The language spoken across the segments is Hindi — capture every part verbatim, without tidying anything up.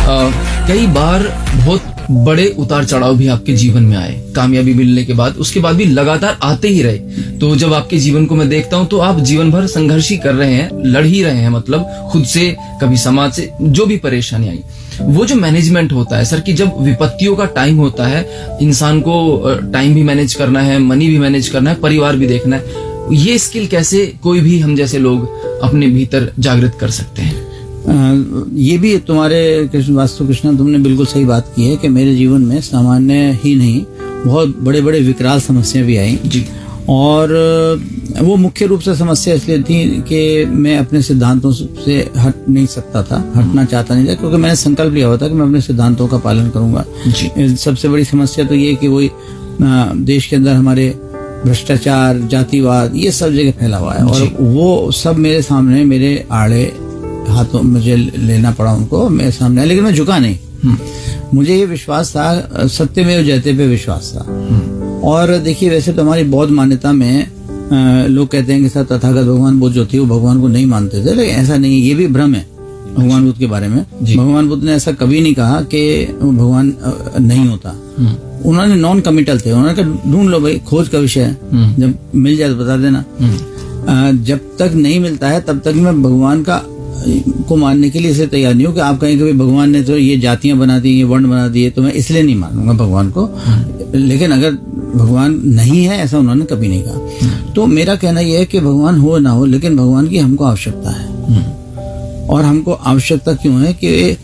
कई बार बहुत बड़े उतार चढ़ाव भी आपके जीवन में आए, कामयाबी मिलने के बाद उसके बाद भी लगातार आते ही रहे। तो जब आपके जीवन को मैं देखता हूँ तो आप जीवन भर संघर्ष ही कर रहे हैं, लड़ ही रहे हैं, मतलब खुद से, कभी समाज से, जो भी परेशानी आई। वो जो मैनेजमेंट होता है सर, कि जब विपत्तियों का टाइम होता है, इंसान को टाइम भी मैनेज करना है, मनी भी मैनेज करना है, परिवार भी देखना है, ये स्किल कैसे कोई भी हम जैसे लोग अपने भीतर जागृत कर सकते हैं? ये भी तुम्हारे कृष्ण वास्तु कृष्णा तुमने बिल्कुल सही बात की है कि मेरे जीवन में सामान्य ही नहीं, बहुत बड़े बड़े विकराल समस्या भी आई जी। और वो मुख्य रूप से समस्या इसलिए थी कि मैं अपने सिद्धांतों से हट नहीं सकता था, हटना चाहता नहीं था, क्योंकि मैंने संकल्प लिया हुआ था कि मैं अपने सिद्धांतों का पालन करूंगा जी। सबसे बड़ी समस्या तो ये कि वही देश के अंदर हमारे भ्रष्टाचार, जातिवाद, ये सब जगह फैला हुआ है और वो सब मेरे सामने, मेरे आड़े हाथों मुझे लेना पड़ा उनको मेरे सामने, लेकिन मैं झुका नहीं। मुझे ये विश्वास था, सत्यमेव जयते पे विश्वास था। और देखिए, वैसे तो हमारी बौद्ध मान्यता में आ, लोग कहते हैं कि सर तथागत भगवान बुद्ध जो थे वो भगवान को नहीं मानते थे, लेकिन ऐसा नहीं, ये भी भ्रम है भगवान बुद्ध के बारे में। भगवान बुद्ध ने ऐसा कभी नहीं कहा कि भगवान नहीं होता। उन्होंने नॉन कमिटल थे, उन्होंने कहा ढूंढ लो भाई, खोज का विषय है, जब मिल जाए तो बता देना। आ, जब तक नहीं मिलता है तब तक मैं भगवान का को मानने के लिए इसे तैयार नहीं हूँ कि आप कहें कि भगवान ने तो ये जातियां बना दी, ये वर्ण बना दिए, तो मैं इसलिए नहीं मानूंगा भगवान को। लेकिन अगर भगवान नहीं है ऐसा उन्होंने कभी नहीं कहा। तो मेरा कहना यह है कि भगवान हो ना हो, लेकिन भगवान की हमको आवश्यकता है। और हमको आवश्यकता क्यों है कि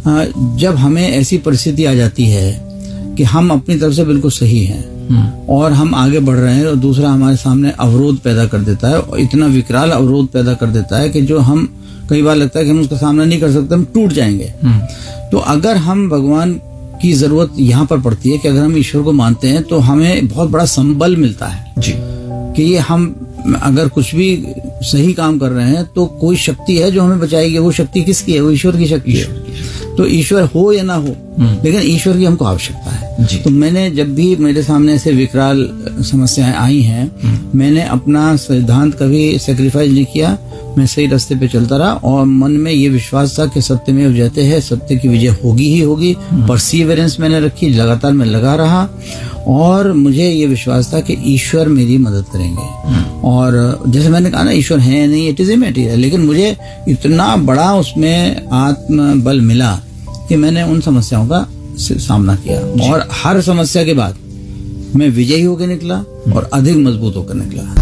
जब हमें ऐसी परिस्थिति आ जाती है कि हम अपनी तरफ से बिल्कुल सही हैं और हम आगे बढ़ रहे हैं और दूसरा हमारे सामने अवरोध पैदा कर देता है, और इतना विकराल अवरोध पैदा कर देता है कि जो हम कई बार लगता है कि हम उसका सामना नहीं कर सकते, हम टूट जाएंगे। तो अगर हम भगवान की जरूरत यहाँ पर पड़ती है कि अगर हम ईश्वर को मानते हैं तो हमें बहुत बड़ा संबल मिलता है जी, कि ये हम अगर कुछ भी सही काम कर रहे हैं तो कोई शक्ति है जो हमें बचाएगी। वो शक्ति किसकी है? वो ईश्वर की शक्ति है। तो ईश्वर हो या ना हो, लेकिन ईश्वर की हमको आवश्यकता है जी। तो मैंने जब भी मेरे सामने ऐसे विकराल समस्याएं आई हैं, मैंने अपना सिद्धांत कभी सेक्रीफाइस नहीं किया, मैं सही रास्ते पे चलता रहा और मन में ये विश्वास था कि सत्य में जयते है, सत्य की विजय होगी ही होगी। परसीवरेंस मैंने रखी, लगातार मैं लगा रहा और मुझे ये विश्वास था कि ईश्वर मेरी मदद करेंगे। और जैसे मैंने कहा ना, ईश्वर है नहीं, इट इज इमैटेरियल, लेकिन मुझे इतना बड़ा उसमें आत्मबल मिला कि मैंने उन समस्याओं का सामना किया और हर समस्या के बाद मैं विजयी होकर निकला और अधिक मजबूत होकर निकला।